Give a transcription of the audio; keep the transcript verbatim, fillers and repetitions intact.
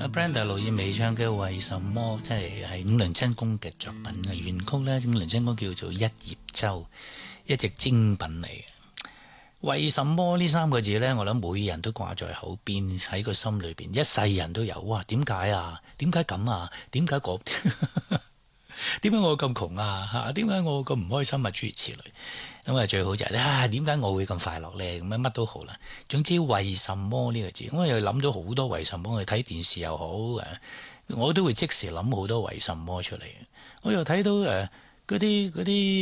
Brenda 盧燕美唱嘅《為什麼》，即係係五輪真弓嘅作品嘅原曲咧。五輪真弓叫做一葉舟，一隻精品嚟嘅。為什麼呢三個字呢？我諗每人都掛在口邊，喺個心裏邊，一世人都有。哇！點解啊？點解咁啊？點解嗰？點解我咁窮啊？嚇！點解我咁唔開心啊？諸如此類。咁啊，最好就係、是、啊，點解我會咁快樂呢？咁樣乜都好啦。總之為什麼呢個字，我又諗到好多為什麼。我睇電視又好誒，我都會即時諗好多為什麼出嚟。我又睇到誒嗰啲嗰啲。